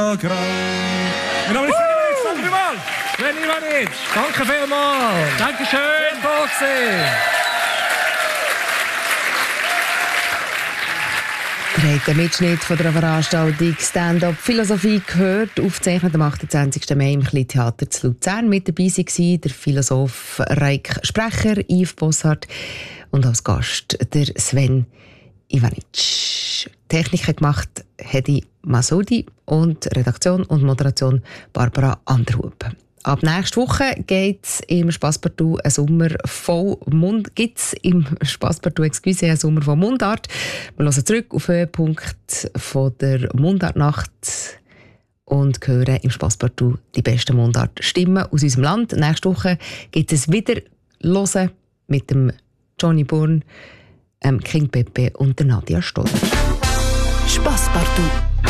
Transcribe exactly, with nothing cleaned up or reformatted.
Grau. Mein Name ist Sven Ivanic. Sven Ivanic, danke vielmals. Dankeschön. Boxen. Ihr habt den Mitschnitt von der Veranstaltung Stand-up Philosophie gehört, aufgezeichnet am achtundzwanzigsten Mai im Kleintheater zu Luzern. Mit dabei war der Philosoph Reik Sprecher, Yves Bossart und als Gast der Sven Ivanic. Technik hat gemacht Hedi Masudi und Redaktion und Moderation Barbara Anderhub. Ab nächste Woche geht's im Spasspartout ein Sommer voll Mund, gibt's im Spasspartout, excuse, ein Sommer von Mundart. Wir hören zurück auf den Höhepunkt von der Mundartnacht und hören im Spasspartout die besten Mundartstimmen aus unserem Land. Nächste Woche gibt es wieder Hören mit dem Johnny Bourne, ähm, King Pepe und der Nadia Stoller. Spasspartout.